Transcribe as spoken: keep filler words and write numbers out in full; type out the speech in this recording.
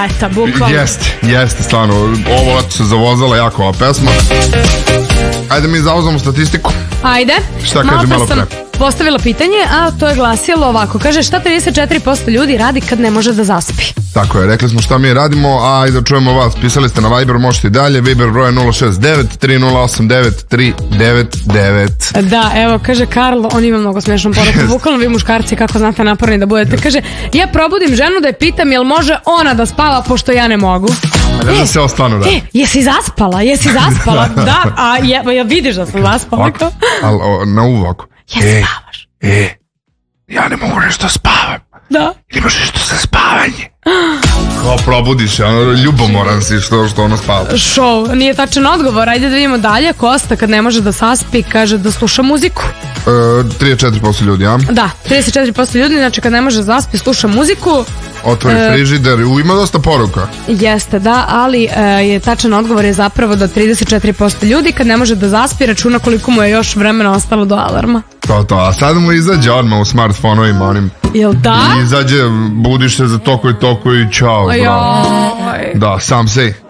leta, bukvalno. Jeste, jeste, stvarno. Ovo leto se zavozala jako ova pesma. Ajde mi zauzamo statistiku. Ajde. Šta kaže malo pre? Postavila pitanje, a to je glasilo ovako. Kaže, šta trideset četiri posto ljudi radi kad ne može da zaspi? Tako je, rekli smo šta mi radimo, a i da čujemo vas. Pisali ste na Viber, možete i dalje. Viber broje nula šest devet tri nula osam devet tri devet devet. Da, evo, kaže Karlo, on ima mnogo smiješnu poruku. Yes. Bukvalno vi muškarci kako znate naporni da budete. Kaže, ja probudim ženu da je pitam jel može ona da spava pošto ja ne mogu. A ne se ostanu da. E, jesi zaspala, jesi zaspala? Da, a ja, ja vidiš da sam zaspala. Ali na uvako. Jesi e, spavaš? E, ja ne mogu nešto spavam. Da. Ili imaš nešto za spavanje? Kao probudiš, ono, ljubomoran si što, što ono spava. Show, nije tačan odgovor. Ajde da vidimo dalje. Kosta kad ne može da saspi kaže da sluša muziku. E, trideset četiri posto ljudi, a? Da, trideset četiri posto ljudi, znači kad ne može da zaspi sluša muziku. Otvori e, frižider, ima dosta poruka. Jeste, da, ali e, je tačan odgovor je zapravo da trideset četiri posto ljudi kad ne može da zaspi računa koliko mu je još vremena ostalo do alarma. To, to, a sad mu izađe odmah u smartfonovima onim. Jel da? I izađe, budiš se za toko i toko i čao, bravo. Da, sam sej.